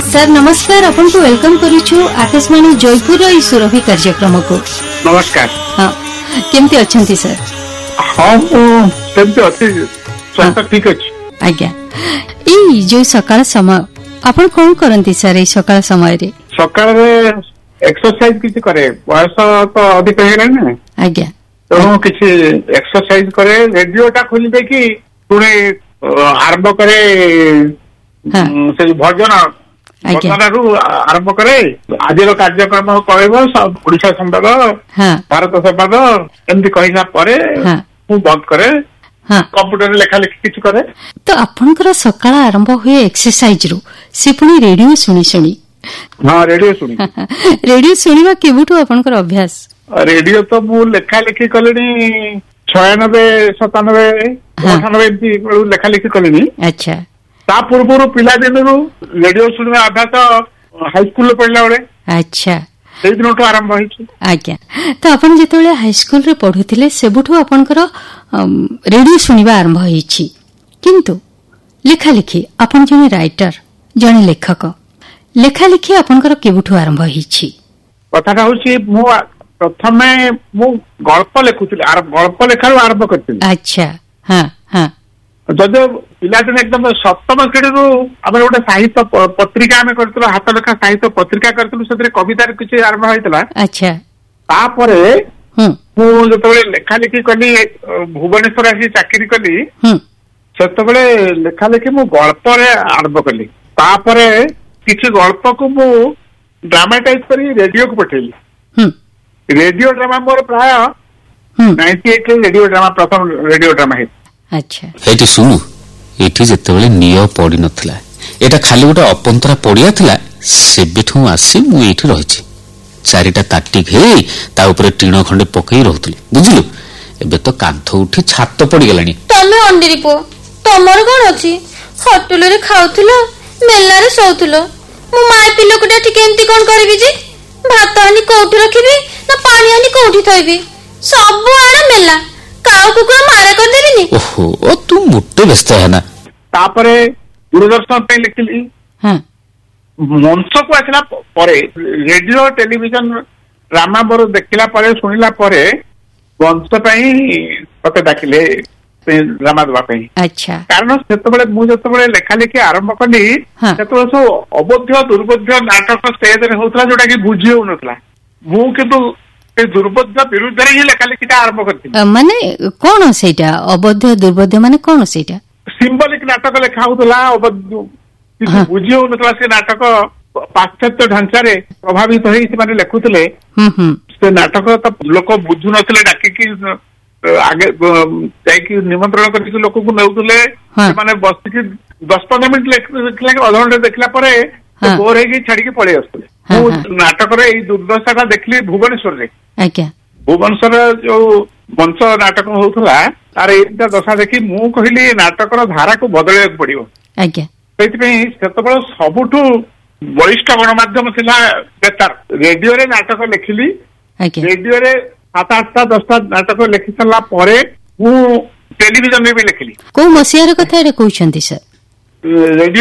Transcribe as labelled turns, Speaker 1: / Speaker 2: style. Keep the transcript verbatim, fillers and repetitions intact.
Speaker 1: Sir नमस्कार, आपन को वेलकम करूछु आकाशवाणी जयपुर ई सुरभि कार्यक्रम को।
Speaker 2: नमस्कार।
Speaker 1: हां केमती अछंती सर?
Speaker 2: हां केमती अछि, स्वास्थ्य ठीक अछि।
Speaker 1: आज्ञा ई जो सकाळ समय आपन कोन करंती सर? ई सकाळ समय रे
Speaker 2: सकाळ रे एक्सरसाइज किछि करे, बयस तो अधिक हेला ना।
Speaker 1: आज्ञा
Speaker 2: तो किछि एक्सरसाइज करे, रेडियोटा खोली दे कि पुणे आरंभ करे से भजन भजनरू आरंभ करे। आज कार्यक्रम कहब ओडिशा संवाद, भारत संवाद एमती कहला परे मु बंद करे, कंप्यूटर लेखा लिखि किछि करे।
Speaker 1: तो आपनकर सकाळ आरंभ हुए एक्सरसाइज रो, से पुणी रेडियो सुनी सुनी?
Speaker 2: हां रेडियो सुनी।
Speaker 1: रेडियो सुनिबा केबुटू आपनकर अभ्यास?
Speaker 2: रेडियो तो मु लेखा लिखि कलेनी छियानबे सतानबे अठानबे एमती लेखा लिखि कलेनी।
Speaker 1: अच्छा।
Speaker 2: ता पूर्व पिला दिन रेडियो सुनिबा अभ्यास हाई स्कूल पढ़ला बेले।
Speaker 1: अच्छा।
Speaker 2: से दिन तो आरंभ होइछ।
Speaker 1: आज्ञा तो अपन जेतेबेले हाई स्कूल रे पढुथिले सेबुठू आपनकर रेडियो सुनिबा आरंभ होइछि, किंतु लेखा लिखि आपन जने राइटर जने लेखक लेखा लिखि आपनकर केबुठू आरंभ होइछि?
Speaker 2: कथाटा होछि मु प्रथमे मु गल्प लेखुथिले, गल्प लेखारु आरंभ करथिले।
Speaker 1: अच्छा। हां हां।
Speaker 2: जदि पिलादिन एकदम सप्तम श्रेणीरू आमे गोटे साहित्य पत्रिका आमे करथिलो, हाथ लेखा साहित्य पत्रिका करथिलो, सेतरे कवितार किछि आरंभ होइतला।
Speaker 1: अच्छा।
Speaker 2: तापरे मु जतबेले लेखा लिखि कली, भुवनेश्वर आसी चाकरी कली, सेतबेले लेखा लिखि मु गल्प रे आरंभ कली। तापरे किछि गल्प को मु ड्रामाटाइज करी रेडियो को पठेली। रेडियो ड्रामा मोर प्राय अट्ठानवे रेडियो ड्रामा प्रथम रेडियो ड्रामा है।
Speaker 3: अच्छा एठी सुनु, एठी जेतेबेले नियो पड़ी नथिला, एटा खाली गोटे अपंतरा पड़िया थिला, सेबेठू आसी मु एठी रहिछि। चारिटा ताटी घेई ता ऊपर टीण खंडे पकई रहथुली, बुझिलु? एबे तो कांथ उठी छात पड़ी गेलानी।
Speaker 4: तमे अंडीरी पो तमर कोन अछि? होटल रे खाउथुलो, मेला रे सोउथुलो, मु माय पिलो कोटा ठीक एम्ति कोन करबी जी? भात आनी कोठी रखिबी ना पानी आनी कोठी थइबी? सब आड़ा मेला, काउ कुकुर मारा कर देबिनी।
Speaker 3: ओहो ओ तू मुट्टे व्यस्त है ना।
Speaker 2: तापरे दूरदर्शन पे लिखली।
Speaker 1: हां
Speaker 2: मंच को आसला परे रेडियो टेलीविजन ड्रामा मोर देखिला परे सुनिला परे मंच पई पते डाकिले ड्रामा दवा पई।
Speaker 1: अच्छा।
Speaker 2: कारण सेतबेले मु जतबेले लेखा लिखि आरंभ कली, सेतबेले सब अबोध्य दुर्बोध्य नाटक स्टेज रे होतला, जोटा कि बुझी हो नथला। मु किंतु ए दुर्बोध्य विरुद्ध रे ही लेखा लिखिटा आरंभ करथि।
Speaker 1: माने कोन सेटा अबोध्य दुर्बोध्य माने कोन सेटा?
Speaker 2: सिंबलिक नाटक लेखा होतला, अबोध्य किंतु बुझी हो नथला। से नाटक पाश्चात्य ढांचा रे प्रभावित होई से माने लेखुतले। हम हम से नाटक त लोक बुझु नथले, डाकी कि आगे जाइकी निमंत्रण करके लोक को नेउतले, माने बस कि दस पंद्रह मिनिट लेखला के अधघंटे देखला परे बोर हेगी छाड़ी के पळे आस्तले। मु नाटक रे ई दुर्दशाटा देखली भुवनेश्वर रे।
Speaker 1: आज्ञा
Speaker 2: भुवनेश्वर जो मंच नाटक होउथला, तार एटा दशा देखि मु कहिली नाटक रो धारा को बदले पड़ियो।
Speaker 1: आज्ञा
Speaker 2: सेति पे सेतबेले सबुठु वरिष्ठ गणमाध्यम थिला बेतार। रेडियो रे नाटक लेखिली।
Speaker 1: आज्ञा
Speaker 2: रेडियो रे सात आठटा दसटा नाटक लेखि सला परे मु टेलीविजन रे भी लेखिली।
Speaker 1: को मसियार कथा रे कहउछंती सर?
Speaker 2: रेडियो